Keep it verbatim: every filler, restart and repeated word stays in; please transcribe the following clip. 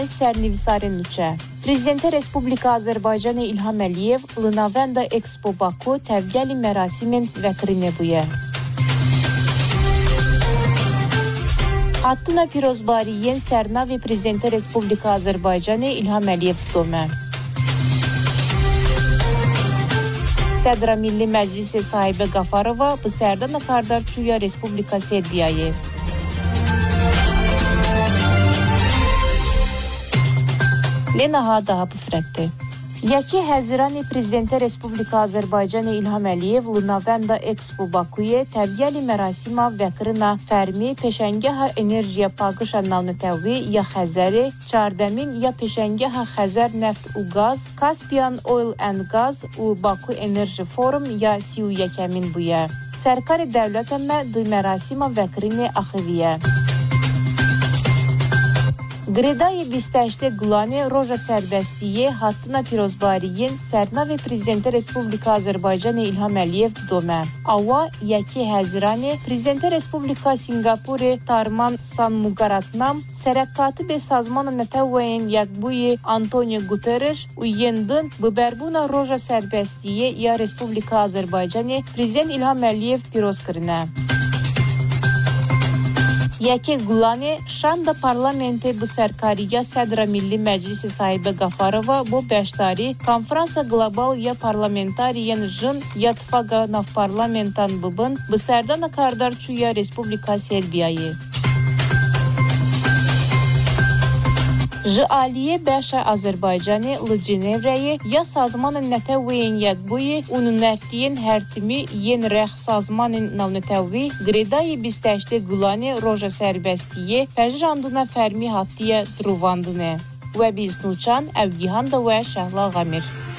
Sernivsarên Nuçe. Prezidenta Respublika Azerbaycanê İlham Əliyev li navenda Expo Baku tevgelî merasimên vekirinê bûye. Hatina pîrozbariyên sernavê Prezidenta Respublika Azerbaycanê İlham Əliyev dome. Sedra Milli Meclisi sahibi Gafarova bi serdana kardarçûya Respublika Serbiyayê. Lenaha daha bifretti. Yekî Heziranê Prezidenta Respublika Azerbaycanê İlham Əliyev li navenda Expo Bakuyê tevgelî merasîma vekirina fermî peşengeha enerjiya paqişa navnetewî ya Xezerê, çardemîn ya peşengeha Xezer Neft û Gaz, Caspian Oil and Gaz û Baku Enerji Forum ya sî û yekemîn bûye. Serkarê dewleta me di merasîma vekirinê axiviye. Girêdayê bîst û heştê Gulanê Roja Serbestiyê hatina pîrozbariyên sernavê Prezidenta Respublika Azerbaycanê İlham Əliyev dome. Awa yekî Heziranê Prezidenta Respublika Singapurê Tarman Shanmugaratnam Serekkatibê Sazmana Neteweyên Yekbûyî Antonio Guterres û yên din bi berbûna Roja Serbestiyê ya Respublika Azerbaycanê Prezident İlham Əliyev pîroz kirine. Yekê Gulanê şanda parlamentê bi serkariya Sedra Milli Meclisi sahibi Gafarova bo beşdarî Konferansa Global ya Parlamentariyên jin ya Tifaka Navparlamentan bibin bi serdana kardarçûya Respublika Serbiyayê. Ji aliyê beşa Azerbaycanê li Cenêvreyê ya Sazmana Neteweyên Yekbûyî û Nûnertiyên Hertimî yên Rex Sazmanên Navnetewî girêdayê bîst û heştê Gulanê Roja Serbestiyê pejirandina fermî hatiye dirûvandinê. We bîst nûçan ew gîhan de we Şehla Xemir.